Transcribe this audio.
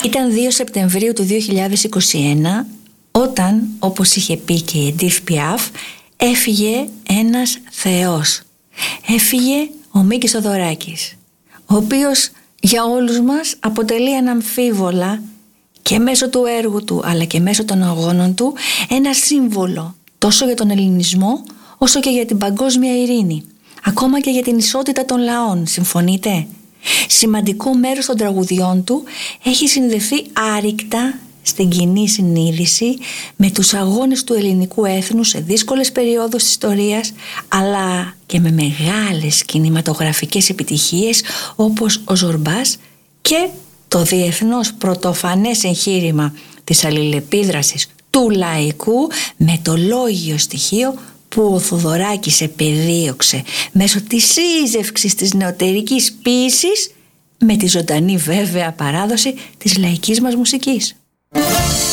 Ήταν 2 Σεπτεμβρίου του 2021 όταν, όπως είχε πει και η Edith Piaf, έφυγε ένας θεός. Έφυγε ο Μίκης Θοδωράκης, ο οποίος για όλους μας αποτελεί αναμφίβολα και μέσω του έργου του αλλά και μέσω των αγώνων του ένα σύμβολο τόσο για τον ελληνισμό όσο και για την παγκόσμια ειρήνη, ακόμα και για την ισότητα των λαών. Συμφωνείτε? Σημαντικό μέρος των τραγουδιών του έχει συνδεθεί άρρηκτα στην κοινή συνείδηση με τους αγώνες του ελληνικού έθνους σε δύσκολες περιόδους της ιστορίας, αλλά και με μεγάλες κινηματογραφικές επιτυχίες όπως ο Ζορμπάς και το διεθνώς πρωτοφανές εγχείρημα της αλληλεπίδρασης του λαϊκού με το λόγιο στοιχείο που ο Θοδωράκης επεδίωξε μέσω της σύζευξης της νεωτερικής ποίησης με τη ζωντανή βέβαια παράδοση της λαϊκής μας μουσικής.